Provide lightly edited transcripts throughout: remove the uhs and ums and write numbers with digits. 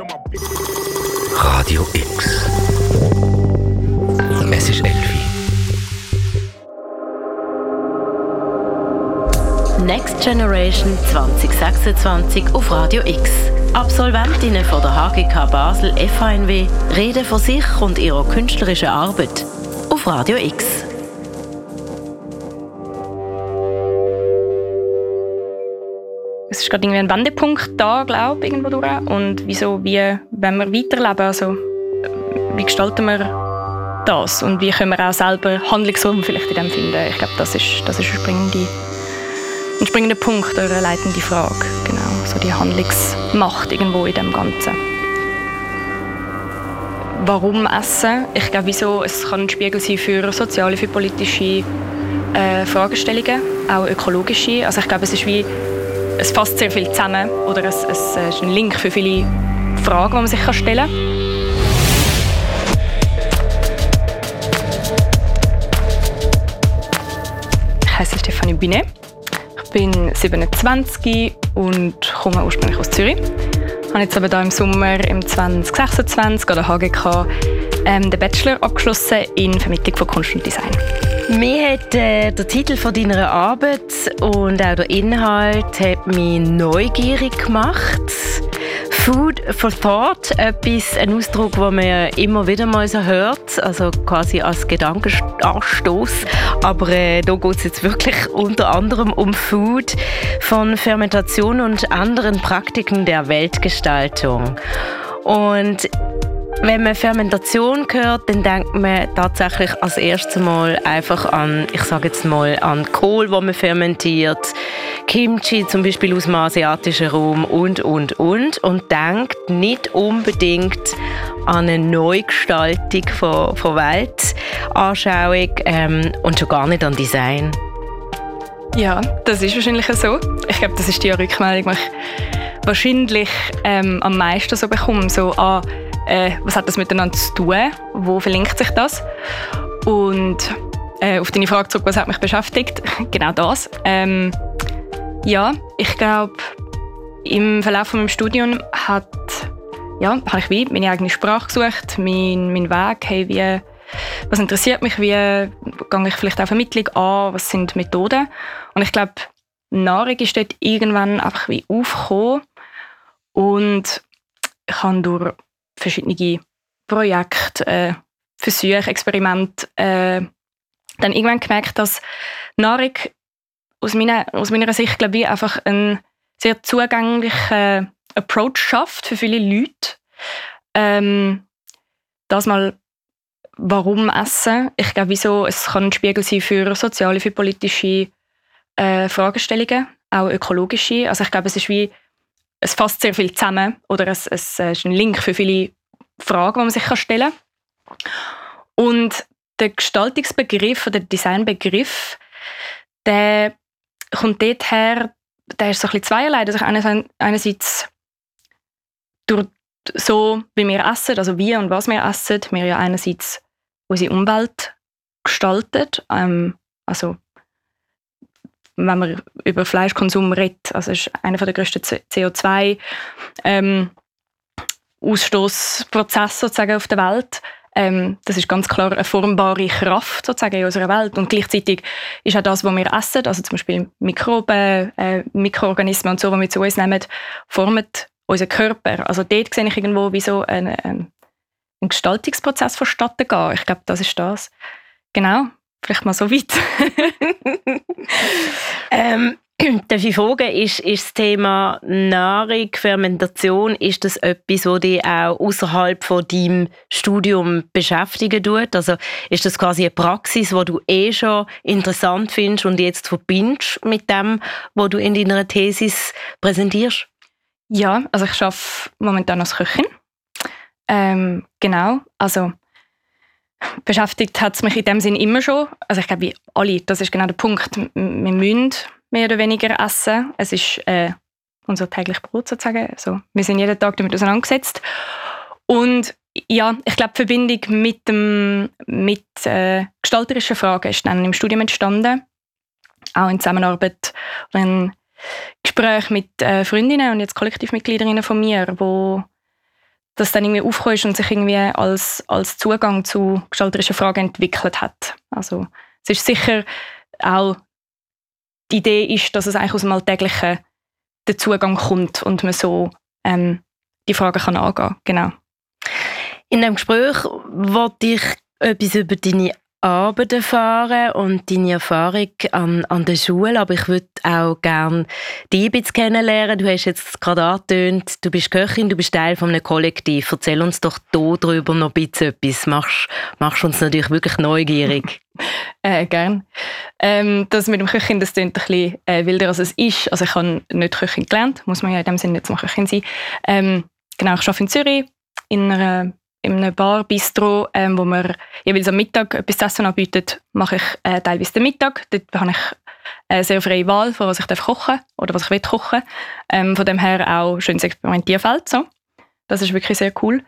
Radio X. Es ist 11. Next Generation 2026 auf Radio X. Absolventinnen von der HGK Basel FHNW reden von sich und ihrer künstlerischen Arbeit auf Radio X. Es ist gerade irgendwie ein Wendepunkt da, glaube ich, irgendwo durch. Und wieso, wie wollen wir weiterleben? Also, wie gestalten wir das? Und wie können wir auch selber Handlungsraum vielleicht in dem finden? Ich glaube, das ist ein springender Punkt oder eine leitende Frage. Genau, so die Handlungsmacht irgendwo in dem Ganzen. Warum Essen? Ich glaube, wieso? Es kann ein Spiegel sein für soziale, für politische Fragestellungen, auch ökologische. Also ich glaube, es fasst sehr viel zusammen oder es ist ein Link für viele Fragen, die man sich stellen kann. Ich heiße Stefanie Binet. Ich bin 27 und komme ursprünglich aus Zürich. Ich habe jetzt aber hier im Sommer im 2026 an der HGK den Bachelor abgeschlossen in Vermittlung von Kunst und Design. Mir hat der Titel von deiner Arbeit und auch der Inhalt hat mich neugierig gemacht. Food for Thought, ein Ausdruck, den man ja immer wieder mal so hört, also quasi als Gedankenanstoß. Aber da geht es jetzt wirklich unter anderem um Food, von Fermentation und anderen Praktiken der Weltgestaltung. Und wenn man Fermentation hört, dann denkt man tatsächlich als erstes Mal einfach an, ich sage jetzt mal, an Kohl, wo man fermentiert, Kimchi zum Beispiel aus dem asiatischen Raum und denkt nicht unbedingt an eine Neugestaltung von Weltanschauung und schon gar nicht an Design. Ja, das ist wahrscheinlich so. Ich glaube, das ist die Rückmeldung, die ich wahrscheinlich am meisten so bekomme. So, was hat das miteinander zu tun? Wo verlinkt sich das? Und auf deine Frage zurück, was hat mich beschäftigt? Genau das. Ja, ich glaube, im Verlauf von meinem Studium habe ich meine eigene Sprache gesucht, meinen Weg, hey, was interessiert mich, wie gehe ich vielleicht auch Vermittlung an, was sind Methoden. Und ich glaube, Nahrung ist dort irgendwann einfach wie aufgekommen und ich habe durch verschiedene Projekte, Versuche, Experimente dann irgendwann gemerkt, dass Nahrung aus meiner Sicht, glaube ich, einfach einen sehr zugänglichen Approach schafft für viele Leute. Das mal, warum Essen? Ich glaube, wieso? Es kann ein Spiegel sein für soziale, für politische Fragestellungen, auch ökologische. Also ich glaube, es fasst sehr viel zusammen oder es ist ein Link für viele Fragen, die man sich stellen kann. Und der Gestaltungsbegriff oder der Designbegriff, der kommt dort her, der ist so ein bisschen zweierlei. Also einerseits durch so, wie wir essen, also wie und was wir essen, wir ja einerseits unsere Umwelt gestaltet. Also wenn man über Fleischkonsum redet, also ist einer der grössten CO2-Ausstoßprozesse sozusagen auf der Welt. Das ist ganz klar eine formbare Kraft sozusagen in unserer Welt. Und gleichzeitig ist auch das, was wir essen, also zum Beispiel Mikroben, Mikroorganismen und so, die wir zu uns nehmen, formen unseren Körper. Also dort sehe ich irgendwo wie so einen Gestaltungsprozess vonstatten gehen. Ich glaube, das ist das. Genau, vielleicht mal so weit. Darf ich fragen, ist das Thema Nahrung, Fermentation, ist das etwas, das dich auch außerhalb von deinem Studium beschäftigen tut? Also ist das quasi eine Praxis, die du schon interessant findest und jetzt verbindest mit dem, was du in deiner Thesis präsentierst? Ja, also ich arbeite momentan als Köchin. Genau, also beschäftigt hat es mich in dem Sinn immer schon. Also ich glaube, wie alle, das ist genau der Punkt. Wir müssen mehr oder weniger essen. Es ist unser tägliches Brot sozusagen. Also, wir sind jeden Tag damit auseinandergesetzt. Und ja, ich glaube, die Verbindung mit gestalterischen Fragen ist dann im Studium entstanden. Auch in Zusammenarbeit oder in Gespräch mit Freundinnen und jetzt Kollektivmitgliederinnen von mir, wo das dann irgendwie aufgekommen ist und sich irgendwie als Zugang zu gestalterischen Fragen entwickelt hat. Also es ist sicher auch, die Idee ist, dass es eigentlich aus dem Alltäglichen der Zugang kommt und man so die Fragen kann angehen. Genau. In diesem Gespräch wollte ich etwas über deine Arbeit erfahren und deine Erfahrung an der Schule, aber ich würde auch gerne dich ein bisschen kennenlernen. Du hast jetzt gerade angetönt, du bist Köchin, du bist Teil von einem Kollektiv. Erzähl uns doch darüber noch ein bisschen etwas. Machst uns natürlich wirklich neugierig. Gerne. Das mit dem Köchin, das klingt ein bisschen wilder, als es ist. Also ich habe nicht Köchin gelernt, muss man ja in dem Sinne nicht mal Köchin sein. Genau, ich arbeite in Zürich, in einem Bar, Bistro, wo wir jeweils am Mittag etwas zu essen anbietet, mache ich teilweise den Mittag. Dort habe ich eine sehr freie Wahl, von was ich kochen darf oder was ich will kochen. Von dem her auch schönes Experimentierfeld. So. Das ist wirklich sehr cool.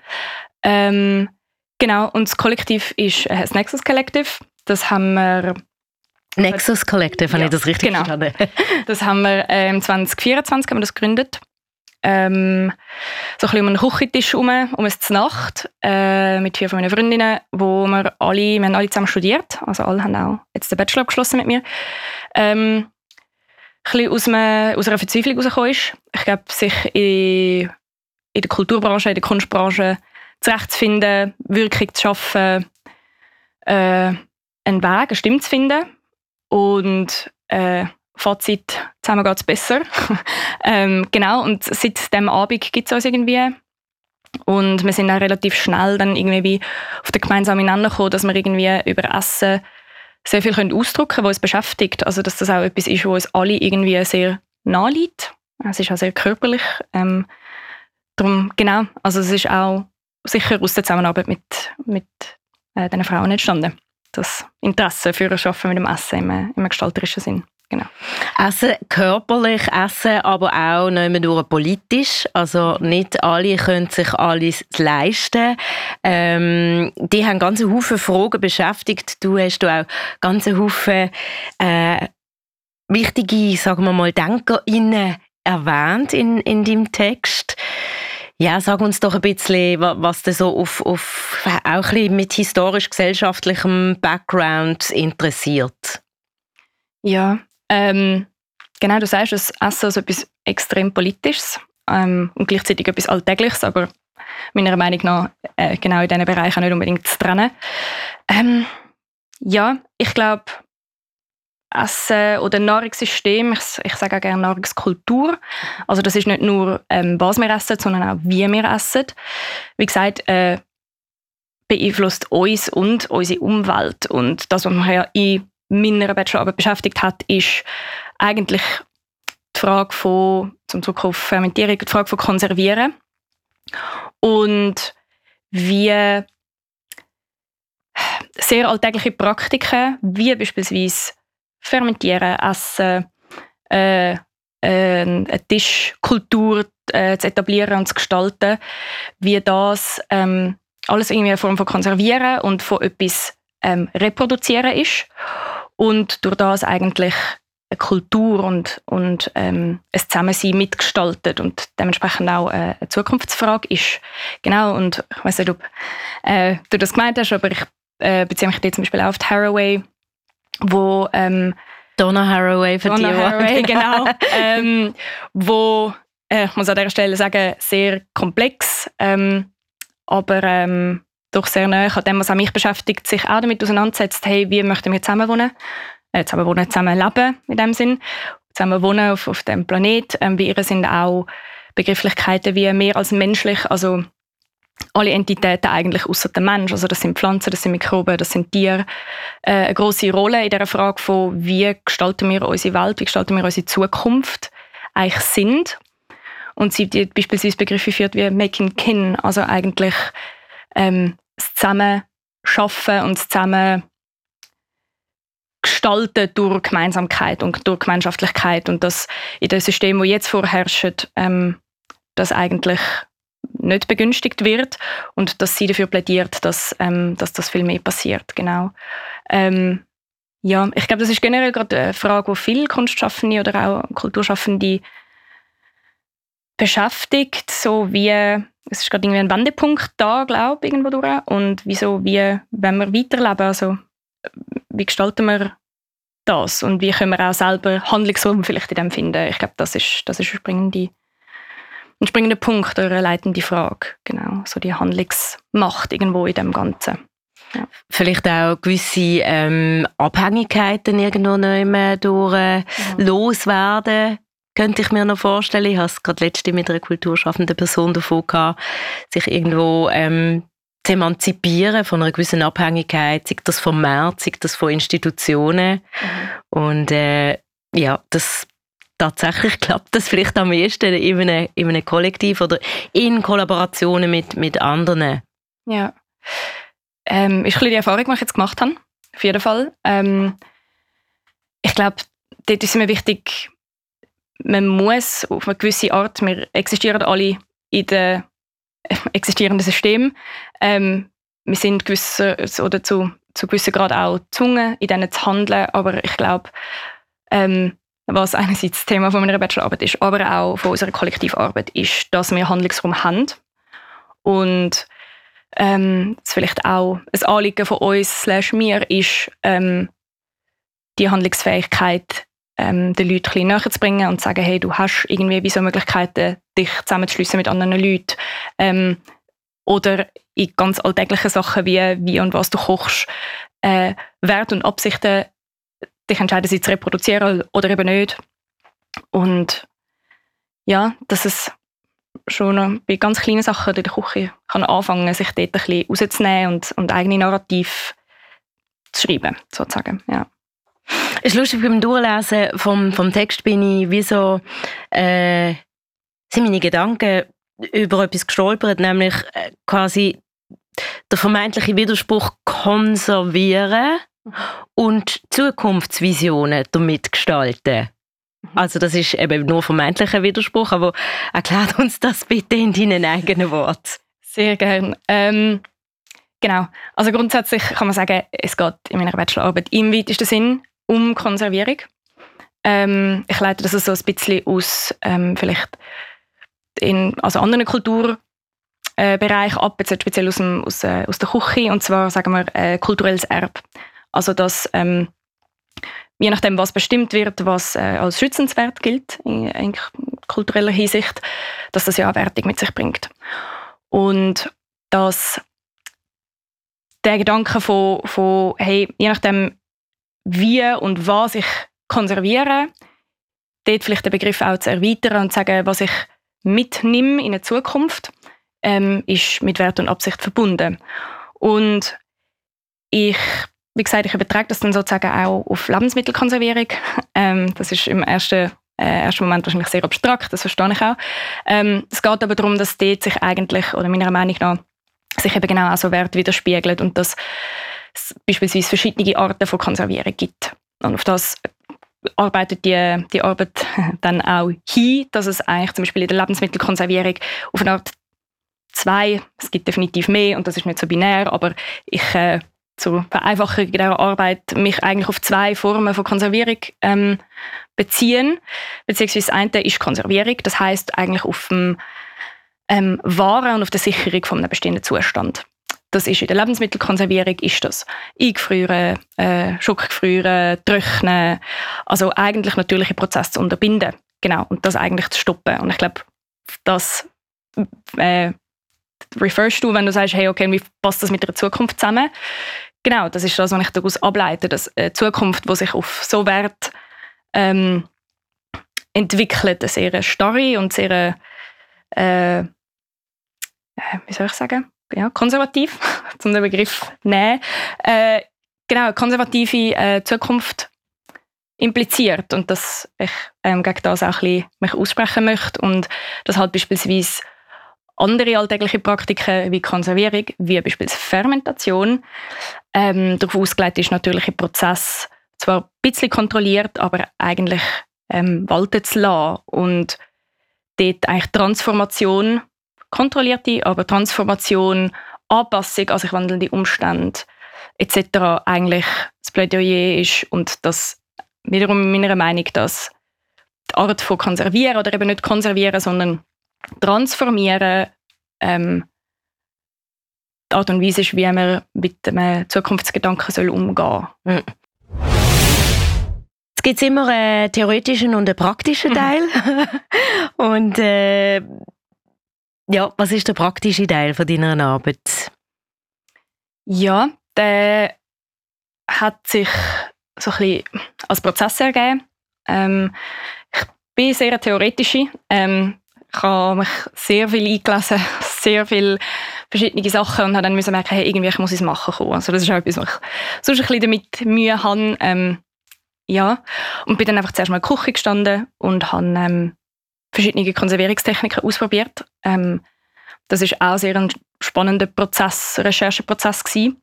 Genau, und das Kollektiv ist das Nexus Collective. Das haben wir... Nexus Collective, habe ich das richtig verstanden? Das haben wir 2024 haben wir das gegründet. So ein bisschen um einen Küchentisch herum, um es zur Nacht, mit 4 von meinen Freundinnen, wir haben alle zusammen studiert, also alle haben auch jetzt den Bachelor abgeschlossen mit mir. Ein bisschen aus einer Verzweiflung herausgekommen ist. Ich glaube, sich in der Kulturbranche, in der Kunstbranche zurechtzufinden, Wirkung zu schaffen, einen Weg, eine Stimme zu finden und Fazit, zusammen geht es besser. Genau, und seit diesem Abend gibt es uns irgendwie. Und wir sind auch relativ schnell dann irgendwie auf den gemeinsamen Nenner gekommen, dass wir irgendwie über Essen sehr viel ausdrücken können, was uns beschäftigt. Also dass das auch etwas ist, was uns alle irgendwie sehr nahe liegt. Es ist auch sehr körperlich. Darum, genau, also es ist auch sicher aus der Zusammenarbeit mit diesen Frauen entstanden. Das Interesse für das Arbeiten mit dem Essen im gestalterischen Sinn. Genau. Essen körperlich, Essen aber auch nicht nur politisch. Also nicht alle können sich alles leisten. Die haben ganze Haufen Fragen beschäftigt. Du hast auch ganze Haufen wichtige, sagen wir mal, DenkerInnen erwähnt in deinem Text. Ja, sag uns doch ein bisschen, was dir so auf auch ein bisschen mit historisch-gesellschaftlichem Background interessiert. Ja, genau, du sagst, das Essen ist etwas extrem Politisches und gleichzeitig etwas Alltägliches, aber meiner Meinung nach genau in diesen Bereichen nicht unbedingt zu trennen. Ja, ich glaube, Essen oder Nahrungssystem, ich sage auch gerne Nahrungskultur, also das ist nicht nur, was wir essen, sondern auch, wie wir essen. Wie gesagt, beeinflusst uns und unsere Umwelt. Und das, was man ja in meiner Bachelorarbeit beschäftigt hat, ist eigentlich die Frage von, zum Zurück auf Fermentierung, die Frage von Konservieren. Und wie sehr alltägliche Praktiken, wie beispielsweise Fermentieren, Essen, eine Tischkultur zu etablieren und zu gestalten, wie das alles irgendwie eine Form von Konservieren und von etwas reproduzieren ist und durch das eigentlich eine Kultur und ein Zusammensein mitgestaltet und dementsprechend auch eine Zukunftsfrage ist. Genau, und ich weiss nicht, ob du das gemeint hast, aber ich beziehe mich jetzt zum Beispiel auf die Haraway, wo Donna Haraway für Donna die Haraway, genau. Wo, ich muss an dieser Stelle sagen, sehr komplex, aber doch sehr nahe an dem, was auch mich beschäftigt, sich auch damit auseinandersetzt, hey, wie möchten wir zusammenleben in dem Sinn, zusammenwohnen auf dem Planet. Bei ihr sind auch Begrifflichkeiten wie mehr als menschlich, also alle Entitäten eigentlich außer der Mensch, also das sind Pflanzen, das sind Mikroben, das sind Tiere, eine grosse Rolle in dieser Frage von, wie gestalten wir unsere Welt, wie gestalten wir unsere Zukunft eigentlich sind. Und sie beispielsweise Begriffe führt wie Making Kin, also eigentlich das Zusammenschaffen und das Zusammen gestalten durch Gemeinsamkeit und durch Gemeinschaftlichkeit und das in dem System, das jetzt vorherrscht, das eigentlich nicht begünstigt wird und dass sie dafür plädiert, dass das viel mehr passiert. Genau. Ja, ich glaube, das ist generell gerade eine Frage, die viele Kunstschaffende oder auch Kulturschaffende beschäftigt, so wie, es ist gerade irgendwie ein Wendepunkt da, glaube ich, irgendwo durch. Und wieso, wie wenn wir weiterleben, also wie gestalten wir das und wie können wir auch selber Handlungsraum vielleicht in dem finden. Ich glaube, das ist ein springender Punkt oder eine leitende Frage. Genau, so die Handlungsmacht irgendwo in dem Ganzen. Ja. Vielleicht auch gewisse Abhängigkeiten irgendwo nicht mehr durch loswerden, könnte ich mir noch vorstellen. Ich habe es gerade letztens mit einer kulturschaffenden Person davon gehabt, sich irgendwo zu emanzipieren von einer gewissen Abhängigkeit, sei das vom Markt, sei das von Institutionen. Und das tatsächlich klappt das vielleicht am ehesten in einem Kollektiv oder in Kollaborationen mit anderen. Ja. Ist ein bisschen die Erfahrung, die ich jetzt gemacht habe. Auf jeden Fall. Ich glaube, dort ist mir wichtig, man muss auf eine gewisse Art, wir existieren alle in dem existierenden System. Wir sind zu gewissen Grad auch gezwungen, in denen zu handeln. Aber ich glaube, was einerseits das Thema von meiner Bachelorarbeit ist, aber auch von unserer Kollektivarbeit ist, dass wir Handlungsraum haben. Und das vielleicht auch ein Anliegen von uns /mir ist, die Handlungsfähigkeit den Leuten ein bisschen näher zu bringen und zu sagen, hey, du hast irgendwie wie so Möglichkeiten, dich zusammenzuschliessen mit anderen Leuten. Oder in ganz alltäglichen Sachen wie und was du kochst, Werte und Absichten, dich entscheiden, sie zu reproduzieren oder eben nicht. Und ja, dass es schon bei ganz kleinen Sachen in der Küche kann anfangen, sich dort ein bisschen rauszunehmen und eigene Narrativ zu schreiben, sozusagen. Ja. Es ist lustig, beim Durchlesen vom Text bin ich wie so, sind meine Gedanken über etwas gestolpert, nämlich quasi der vermeintliche Widerspruch konservieren und Zukunftsvisionen damit gestalten. Also das ist eben nur vermeintlicher Widerspruch, aber erklärt uns das bitte in deinen eigenen Worten. Sehr gerne. Genau. Also grundsätzlich kann man sagen, es geht in meiner Bachelorarbeit im weitesten Sinn um Konservierung. Ich leite das so ein bisschen aus vielleicht in anderen Kulturbereichen ab, jetzt speziell aus der Küche, und zwar sagen wir kulturelles Erbe. Also dass je nachdem, was bestimmt wird, was als schützenswert gilt in kultureller Hinsicht, dass das ja eine Wertung mit sich bringt. Und dass der Gedanke von hey, je nachdem, wie und was ich konserviere, dort vielleicht den Begriff auch zu erweitern und zu sagen, was ich mitnehme in eine Zukunft, ist mit Wert und Absicht verbunden. Und wie gesagt, ich übertrage das dann sozusagen auch auf Lebensmittelkonservierung. Das ist im ersten Moment wahrscheinlich sehr abstrakt, das verstehe ich auch. Es geht aber darum, dass dort sich eigentlich, oder meiner Meinung nach, sich eben genau auch so Wert widerspiegelt und dass es beispielsweise verschiedene Arten von Konservieren gibt. Und auf das arbeitet die Arbeit dann auch hin, dass es eigentlich zum Beispiel in der Lebensmittelkonservierung auf eine Art es gibt definitiv mehr und das ist nicht so binär, aber ich zur Vereinfachung dieser Arbeit mich eigentlich auf 2 Formen von Konservierung beziehen. Beziehungsweise das eine ist Konservierung, das heisst eigentlich auf dem Wahren und auf der Sicherung von einem bestehenden Zustand. Das ist in der Lebensmittelkonservierung, ist das Eingefrieren, Schockgefrieren, Trocknen, also eigentlich natürliche Prozesse zu unterbinden. Genau, und das eigentlich zu stoppen. Und ich glaube, das referst du, wenn du sagst, hey, okay, wie passt das mit der Zukunft zusammen? Genau, das ist das, was ich daraus ableite, dass eine Zukunft, die sich auf so Wert entwickelt, eine sehr starre und sehr, wie soll ich sagen, ja, konservativ, zum den Begriff nehmen, genau, konservative Zukunft impliziert und dass ich gegen das auch ein bisschen mich aussprechen möchte und dass halt beispielsweise andere alltägliche Praktiken wie Konservierung, wie beispielsweise Fermentation, darauf ausgelegt ist, natürliche Prozesse zwar ein bisschen kontrolliert, aber eigentlich walten zu lassen und dort eigentlich Transformation, kontrollierte, aber Transformation, Anpassung an sich wandelnde Umstände etc. eigentlich das Plädoyer ist und das wiederum meiner Meinung, dass die Art von konservieren oder eben nicht konservieren, sondern transformieren, die Art und Weise ist, wie man mit einem Zukunftsgedanken umgehen soll. Es gibt immer einen theoretischen und einen praktischen Teil. Und was ist der praktische Teil von deiner Arbeit? Ja, der hat sich so ein bisschen als Prozess ergeben. Ich bin sehr theoretische. Ich habe mich sehr viel eingelesen, sehr viele verschiedene Sachen und habe dann merken, hey, irgendwie muss ich es machen kommen. Also das ist auch etwas, was ich sonst ein bisschen damit Mühe habe. Und bin dann einfach zuerst mal in der Küche gestanden und habe verschiedene Konservierungstechniken ausprobiert. Das ist auch sehr ein spannender Rechercheprozess gewesen.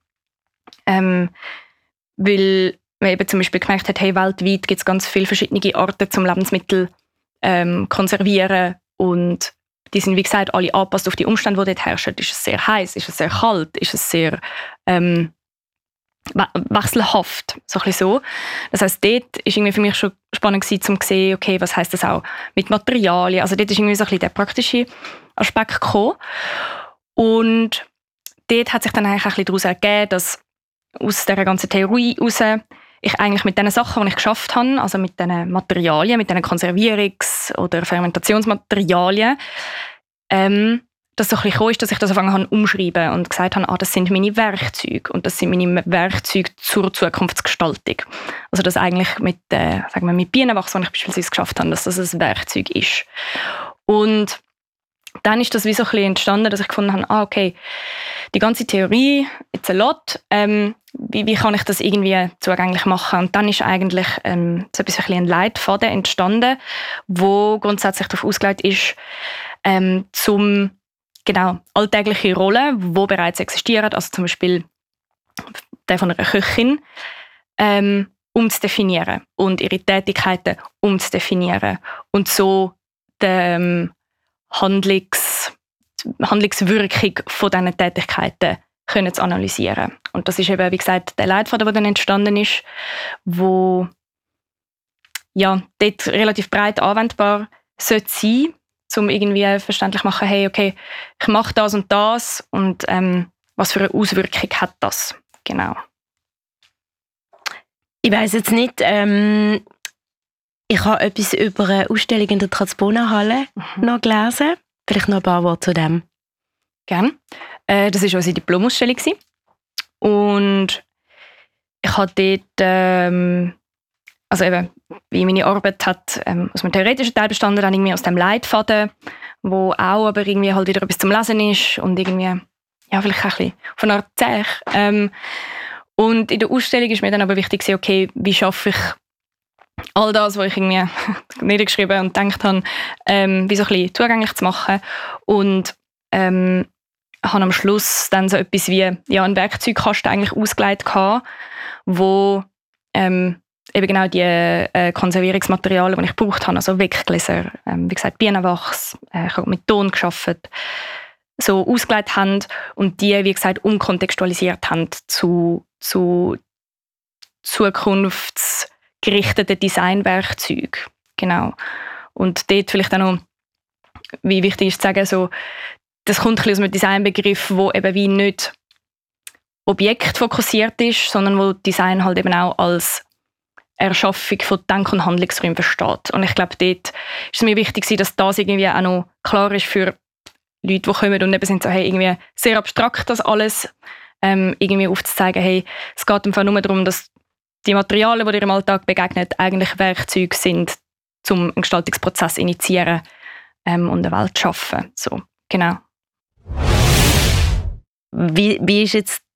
Weil man eben zum Beispiel gemerkt hat, hey, weltweit gibt es ganz viele verschiedene Arten zum Lebensmittel konservieren und die sind, wie gesagt, alle angepasst auf die Umstände, die dort herrschen. Ist es sehr heiß? Ist es sehr kalt? Ist es sehr wechselhaft? So ein bisschen so. Das heisst, dort war irgendwie für mich schon spannend gewesen, um zu sehen, okay, was heisst das auch mit Materialien? Also dort ist irgendwie so ein bisschen der praktische Aspekt gekommen. Und dort hat sich dann eigentlich ein bisschen daraus ergeben, dass aus dieser ganzen Theorie heraus ich eigentlich mit den Sachen, die ich geschafft habe, also mit diesen Materialien, mit diesen Konservierungs- oder Fermentationsmaterialien, dass so ein bisschen gekommen ist, dass ich das angefangen habe umschreiben und gesagt habe, das sind meine Werkzeuge und das sind meine Werkzeuge zur Zukunftsgestaltung. Also das eigentlich mit Bienenwachs, was ich beispielsweise geschafft habe, dass das ein Werkzeug ist. Und dann ist das wie so ein bisschen entstanden, dass ich gefunden habe, okay, die ganze Theorie, it's a lot, wie kann ich das irgendwie zugänglich machen? Und dann ist eigentlich so ein Leitfaden entstanden, wo grundsätzlich darauf ausgelegt ist, zum alltägliche Rollen, die bereits existieren, also zum Beispiel der von einer Köchin, umzudefinieren und ihre Tätigkeiten umzudefinieren und so die Handlungswirkung von diesen Tätigkeiten können zu analysieren. Und das ist eben, wie gesagt, der Leitfaden, der dann entstanden ist, wo dort relativ breit anwendbar sollte sein, um irgendwie verständlich zu machen, hey, okay, ich mache das und was für eine Auswirkung hat das? Genau. Ich weiss jetzt nicht, ich habe etwas über eine Ausstellung in der Transponerhalle noch gelesen. Vielleicht noch ein paar Worte zu dem. Gerne. Das war unsere Diplomausstellung. Und ich habe dort, also eben, wie meine Arbeit hat aus einem theoretischen Teil bestanden, dann irgendwie aus dem Leitfaden, wo auch aber irgendwie halt wieder etwas zum Lesen ist und irgendwie, vielleicht ein bisschen von einer Art zäh. Und in der Ausstellung ist mir dann aber wichtig, okay, wie schaffe ich all das, was ich irgendwie niedergeschrieben und gedacht habe, wie so ein bisschen zugänglich zu machen. Und habe am Schluss dann so etwas wie einen Werkzeugkasten eigentlich ausgelegt gehabt, wo eben genau die Konservierungsmaterialien, die ich gebraucht habe, also Weggläser, wie gesagt Bienenwachs, ich habe mit Ton gearbeitet, so ausgelegt haben und die, wie gesagt, umkontextualisiert haben zu zukunftsgerichteten Designwerkzeugen. Genau. Und dort vielleicht auch noch, wie wichtig ist zu sagen, so, das kommt ein bisschen aus einem Designbegriff, wo eben wie nicht objektfokussiert ist, sondern wo Design halt eben auch als Erschaffung von Denk- und Handlungsräumen versteht. Und ich glaube, dort ist es mir wichtig, dass das irgendwie auch noch klar ist für Leute, die kommen und eben sind so, hey, irgendwie sehr abstrakt das alles, irgendwie aufzuzeigen, hey, es geht einfach nur darum, dass die Materialien, die dir im Alltag begegnen, eigentlich Werkzeuge sind, um einen Gestaltungsprozess zu initiieren und eine Welt zu schaffen. So, genau. Wie ist jetzt